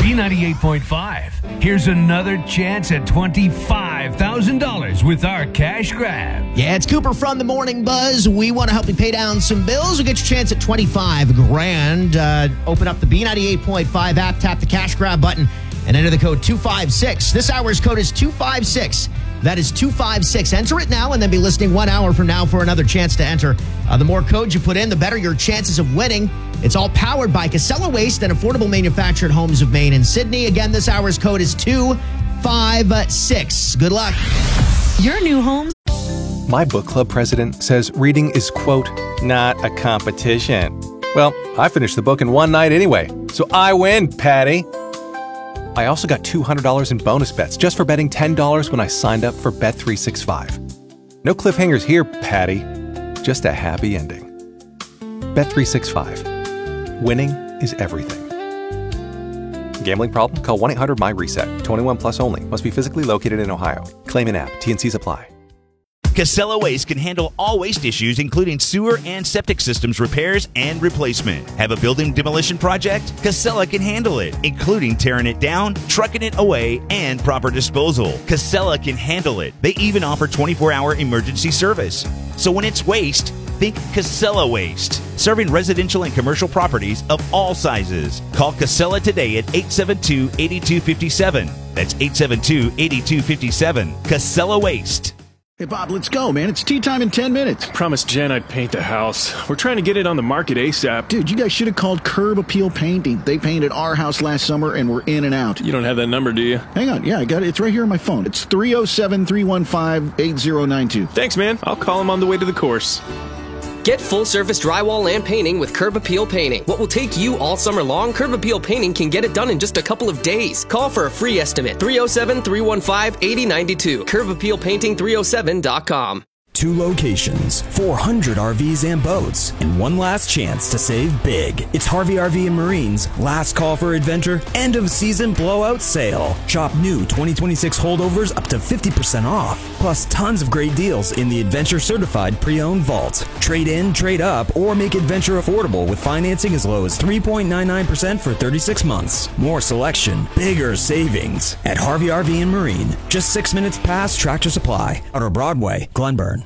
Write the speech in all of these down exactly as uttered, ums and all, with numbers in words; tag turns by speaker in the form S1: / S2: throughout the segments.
S1: B ninety-eight point five. Here's another chance at twenty-five thousand dollars with our cash grab.
S2: Yeah, it's Cooper from the Morning Buzz. We want to help you pay down some bills. We'll get your chance at twenty-five grand. Uh, open up the B ninety-eight point five app, tap the cash grab button, and enter the code two five six. This hour's code is two five six. That is two five six. Enter it now and then be listening one hour from now for another chance to enter. Uh, the more codes you put in, the better your chances of winning. It's all powered by Casella Waste and affordable manufactured homes of Maine and Sydney. Again, this hour's code is two five six. Good luck.
S3: Your new home.
S4: My book club president says reading is, quote, not a competition. Well, I finished the book in one night anyway, so I win, Patty. I also got two hundred dollars in bonus bets just for betting ten dollars when I signed up for Bet three sixty-five. No cliffhangers here, Patty. Just a happy ending. Bet three sixty-five. Winning is everything. Gambling problem? Call one eight hundred M Y reset. twenty-one plus only. Must be physically located in Ohio. Claim in app. T and Cs apply.
S5: Casella Waste can handle all waste issues, including sewer and septic systems repairs and replacement. Have a building demolition project? Casella can handle it, including tearing it down, trucking it away, and proper disposal. Casella can handle it. They even offer twenty-four hour emergency service. So when it's waste, think Casella Waste. Serving residential and commercial properties of all sizes. Call Casella today at eight seven two, eight two five seven. That's eight seven two, eight two five seven. Casella Waste.
S6: Hey, Bob, let's go, man. It's tea time in ten minutes.
S7: Promised Jen I'd paint the house. We're trying to get it on the market ASAP.
S6: Dude, you guys should have called Curb Appeal Painting. They painted our house last summer, and we're in and out.
S7: You don't have that number, do you?
S6: Hang on. Yeah, I got it. It's right here on my phone. It's three oh seven, three one five, eight oh nine two.
S7: Thanks, man. I'll call him on the way to the course.
S8: Get full-service drywall and painting with Curb Appeal Painting. What will take you all summer long, Curb Appeal Painting can get it done in just a couple of days. Call for a free estimate. three oh seven, three one five, eight oh nine two. curb appeal painting three oh seven dot com.
S9: Two locations, four hundred R Vs and boats, and one last chance to save big. It's Harvey R V and Marine's last call for adventure, end of season blowout sale. Shop new twenty twenty-six holdovers up to fifty percent off, plus tons of great deals in the Adventure Certified Pre-Owned Vault. Trade in, trade up, or make adventure affordable with financing as low as three point nine nine percent for thirty-six months. More selection, bigger savings at Harvey R V and Marine. Just six minutes past Tractor Supply. Outer Broadway, Glenburn.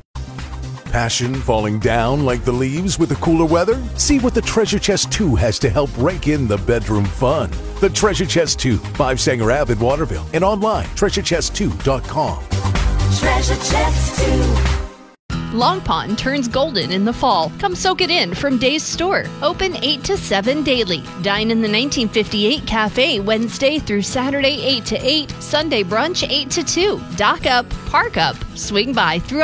S10: Passion falling down like the leaves with the cooler weather? See what the Treasure Chest two has to help rake in the bedroom fun. The Treasure Chest two, five Sanger Ave in Waterville, and online, treasure chest two dot com.
S11: Treasure Chest two.
S3: Long Pond turns golden in the fall. Come soak it in from Days Store. Open eight to seven daily. Dine in the nineteen fifty-eight Cafe Wednesday through Saturday eight to eight. Sunday brunch eight to two. Dock up, park up, swing by throughout